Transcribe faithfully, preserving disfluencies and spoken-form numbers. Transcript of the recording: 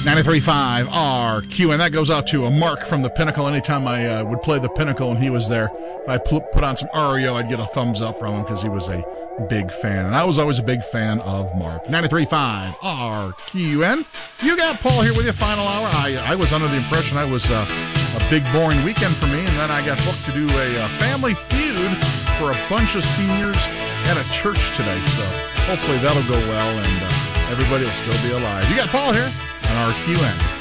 ninety-three point five R Q, and that goes out to a Mark from the Pinnacle. Anytime I uh, would play the Pinnacle and he was there, if I put on some R E O, I'd get a thumbs up from him because he was a big fan. And I was always a big fan of Mark. ninety-three point five R Q N. You got Paul here with you, final hour. I, I was under the impression I was uh, a big, boring weekend for me, and then I got booked to do a uh, family feud for a bunch of seniors at a church today. So hopefully that'll go well, and uh, everybody will still be alive. You got Paul here on R Q N.